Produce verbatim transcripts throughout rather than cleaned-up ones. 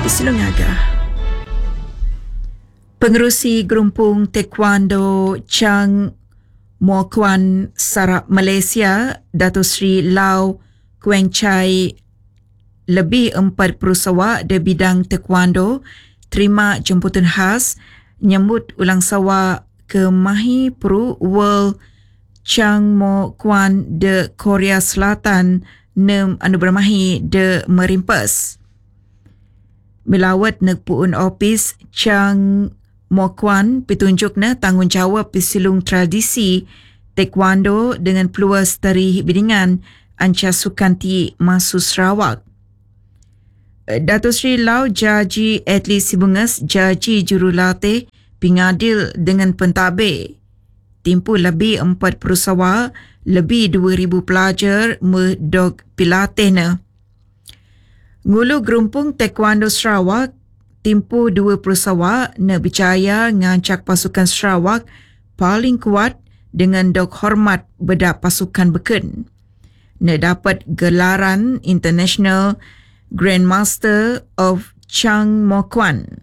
Selungaga. Pengerusi Gerumpung Taekwondo Chang Mo Kwan Sarap Malaysia, Dato' Sri Lau Kueng Chai, lebih empat puluh sawak di bidang taekwondo terima jemputan khas nyambut ulang sawak ke Mahi Pro World Chang Mo Kwan de Korea Selatan nem anu bermahi de Merimpes. Melawat nek puun opis Chang Mo Kwan petunjukna tanggungjawab pesilung tradisi taekwondo dengan peluas dari bidingan anca sukanti masu Sarawak. Dato' Sri Lau Jaji Adli Sibungas, Jaji Jurulatih Pengadil dengan pentadbir. Timpu lebih empat puluh sawak, lebih dua ribu pelajar merdog pilatihna. Ngulu Gerumpung Taekwondo Sarawak, timpu dua puluh sawak na berjaya ngancak pasukan Sarawak paling kuat dengan dok hormat bedak pasukan beken. Na dapat gelaran International Grandmaster of Chang Mo Kwan.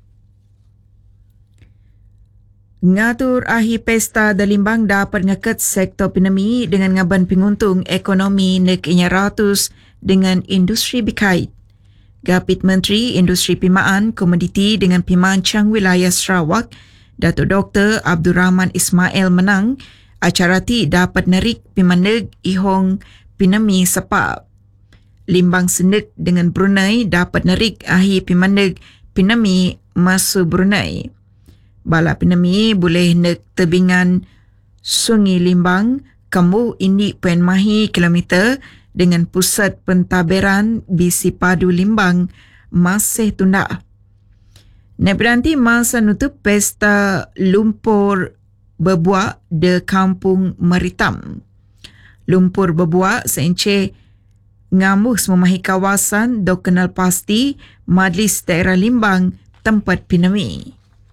Ngatur ahi pesta Dalimbang dapat ngeket sektor penemi dengan ngaban penguntung ekonomi nek inya ratus dengan industri berkait. Gapit Menteri Industri Pimaan Komoditi dengan Pimancang Wilayah Sarawak, Dato' Doktor Abdul Rahman Ismail menang, acara ti dapat nerik pimaneg ihong pinemi sepap. Limbang Sendik dengan Brunei dapat nerik ahi pimaneg pinemi masu Brunei. Bala pinemi boleh nek tebingan Sungai Limbang, kamu ini pen mahi kilometer dengan pusat pentadbiran Bisi Padu Limbang masih tunda. Nek berhenti masa nutup pesta lumpur berbuak de Kampung Meritam. Lumpur berbuak seenceh ngamuh memahi kawasan dok kenal pasti Majlis Daerah Limbang tempat pinemi.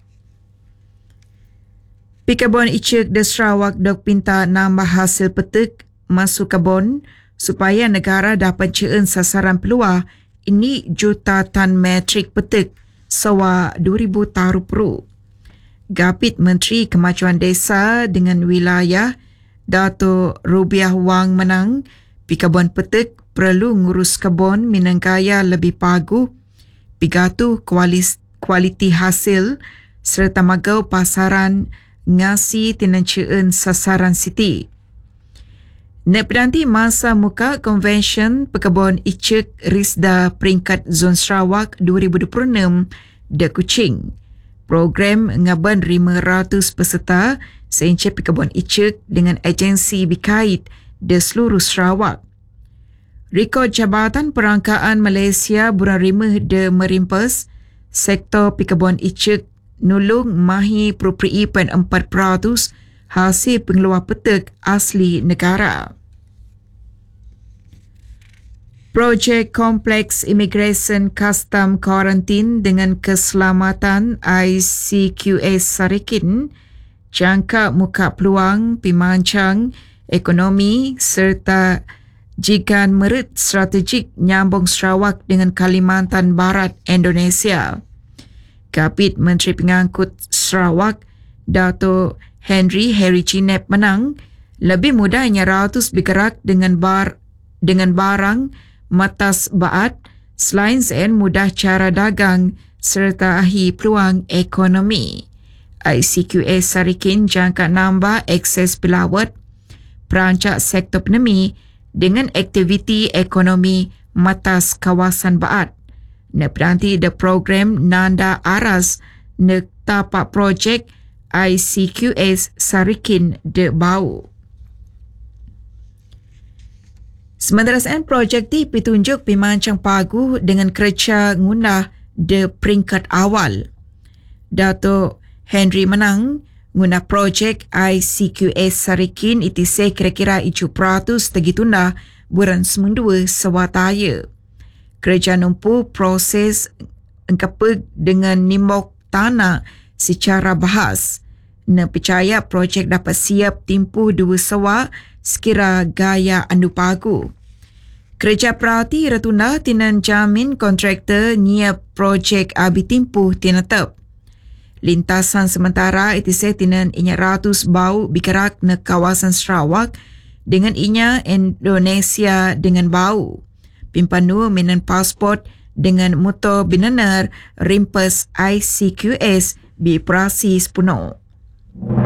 Pikabon Icek de Sarawak dok pinta nambah hasil petik masuk kabon supaya negara dapat ceun sasaran peluang ini juta tan metrik petik sawa dua ribu taruh peru. Gapit Menteri Kemajuan Desa dengan Wilayah Dato' Rubiah Wang menang, pikabon petik perlu ngurus kebun minangkaya lebih pagu, pigatu kualis, kualiti hasil serta magau pasaran ngasi tinanceun sasaran siti. Nek berhenti masa muka Konvensyen Pekebun Icek Risda Peringkat Zon Sarawak dua ribu dua puluh enam de Kuching. Program ngaban lima ratus peserta seenceh Pekebun Icek dengan agensi berkait de seluruh Sarawak. Rekod Jabatan Perangkaan Malaysia bulan lima de Merimpes, sektor Pikabon Icek nulung mahi properi pen empat peratus hasil pengeluar petik asli negara. Projek Kompleks Immigration Custom Quarantine dengan Keselamatan I C Q S Sarikin jangka muka peluang pimancang ekonomi serta jikan merit strategik nyambung Sarawak dengan Kalimantan Barat Indonesia. Kapit Menteri Pengangkut Sarawak, Dato' Henry Harry Cinep menang, lebih mudahnya ratus bergerak dengan bar dengan barang matas baat, selain sen mudah cara dagang serta ahi peluang ekonomi. I C Q S Sarikin jangka nambah akses pelawat perancak sektor penemi dengan aktiviti ekonomi matas kawasan baat. Nek berhenti de program Nanda Aras nek tapak projek I C Q S Sarikin de Bau. Sementara sen projek ti petunjuk pimancang pagu dengan kerja ngundah de peringkat awal. Dato' Henry menang guna projek I C Q S Sarikin iti se kira-kira tujuh peratus tegitunda bulan semendua sewataya. Kerja numpu proses engkapeg dengan nimbok tanah secara bahas. Na percaya projek dapat siap timpu dua sewa sekira gaya anu pagu. Kerja perhati ratuna tinan jamin kontraktor nyiap projek abi timpuh tinatap. Lintasan sementara itise tinan inya ratus bau bikerak na kawasan Sarawak dengan inya Indonesia dengan bau. Pimpanu minan pasport dengan motor binanar rimpas I C Q S bi operasi sepenuh.